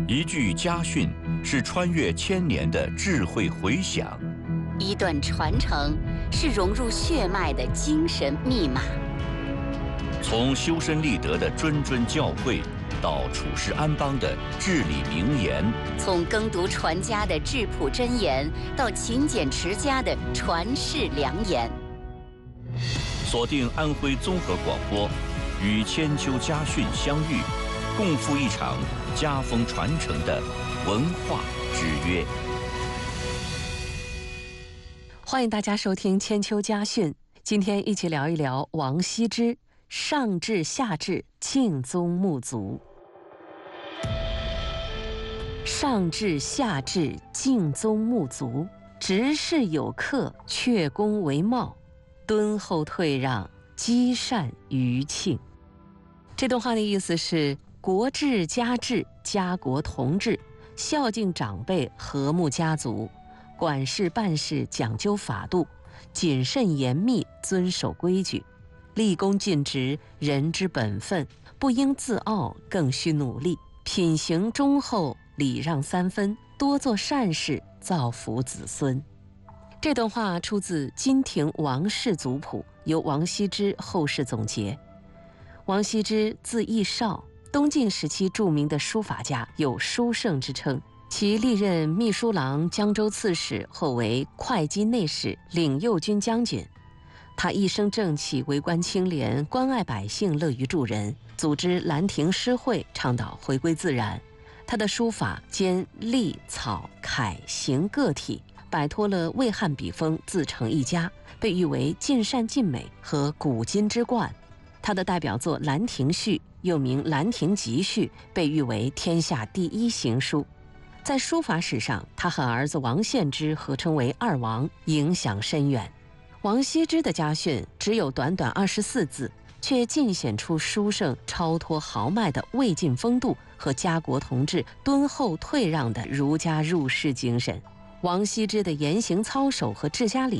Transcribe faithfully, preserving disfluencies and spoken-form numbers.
一句家训是穿越千年的智慧回响， 一段传承是融入血脉的精神密码。 从修身立德的谆谆教诲，到处世安邦的至理名言； 从耕读传家的质朴箴言，到勤俭持家的传世良言。 锁定安徽综合广播，与千秋家训相遇，共赴一场家风传承的文化之约。 欢迎大家收听千秋家训，今天一起聊一聊王羲之上至下至敬宗沐足。上至下至敬宗沐足，直视有客，阙恭为貌，敦厚退让，积善于庆。这段话的意思是：国治家治，家国同治，孝敬长辈，和睦家族，管事办事讲究法度，谨慎严密，遵守规矩，立功尽职，人之本分，不应自傲，更需努力，品行忠厚，礼让三分，多做善事，造福子孙。这段话出自《金庭王氏族谱》，由王羲之后世总结。王羲之字逸少，东晋时期著名的书法家，有书圣之称。其历任秘书郎、江州刺史，后为会稽内史、领右军将军。他一生正气，为官清廉，关爱百姓，乐于助人，组织兰亭诗会，倡导回归自然。他的书法兼隶、草、楷、行各体，摆脱了魏汉笔锋，自成一家，被誉为尽善尽美和古今之冠。他的代表作《兰亭序》又名《兰亭集序》，被誉为天下第一行书。在书法史上，他和儿子王献之合称为二王，影响深远。王羲之的家训只有短短二十四字，却尽显出书圣超脱豪迈的魏晋风度和家国同治、敦厚退让的儒家入世精神。王羲之的言行操守和治家理